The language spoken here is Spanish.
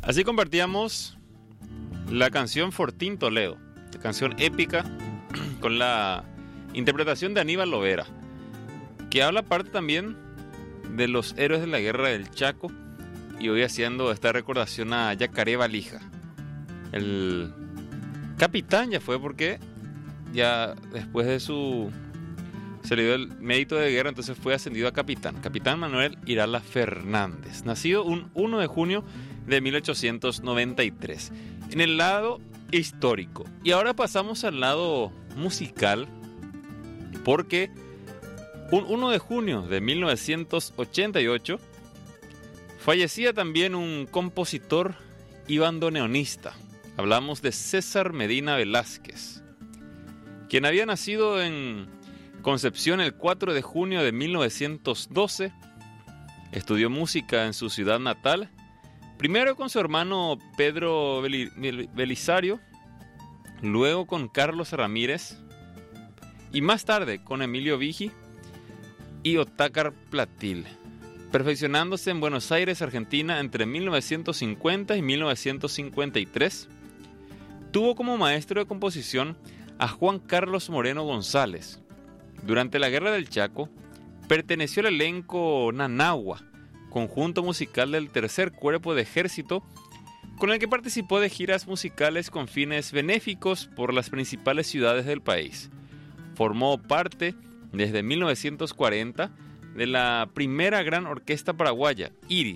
Así compartíamos la canción Fortín Toledo, la canción épica con la interpretación de Aníbal Lovera, que habla parte también de los héroes de la guerra del Chaco, y hoy haciendo esta recordación a Yacaré Valija. El capitán ya fue, porque ya después de se le dio el mérito de guerra, entonces fue ascendido a capitán. Capitán Manuel Irala Fernández, nacido un 1 de junio de 1893. En el lado histórico. Y ahora pasamos al lado musical, porque un 1 de junio de 1988 fallecía también un compositor y bandoneonista. Hablamos de César Medina Velázquez, quien había nacido en Concepción el 4 de junio de 1912. Estudió música en su ciudad natal, primero con su hermano Pedro Belisario, luego con Carlos Ramírez y más tarde con Emilio Vigi y Otácar Platil, perfeccionándose en Buenos Aires, Argentina, entre 1950 y 1953. Tuvo como maestro de composición a Juan Carlos Moreno González. Durante la Guerra del Chaco, perteneció al elenco Nanagua, conjunto musical del Tercer Cuerpo de Ejército, con el que participó de giras musicales con fines benéficos por las principales ciudades del país. Formó parte, desde 1940, de la primera gran orquesta paraguaya, IRI,